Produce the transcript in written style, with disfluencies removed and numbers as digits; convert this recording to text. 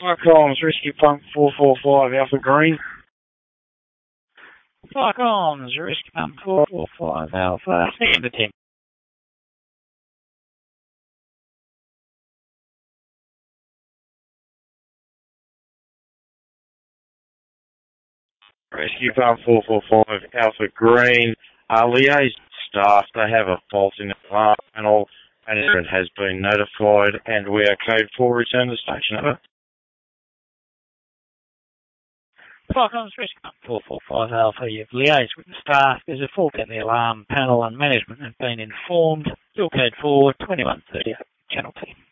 Comms, Rescue Pump 445 Alpha Green. Comms, Rescue Pump 445 Alpha, second attempt. Rescue Pump 445 Alpha Green. Liaise staff, they have a fault in the alarm panel. Management has been notified and we are code 4, return to station. Over. Comms, Rescue Pump 445 Alpha, you've liaised with the staff. There's a fault in the alarm panel and management has been informed. Still code 4, 2130, Channel T.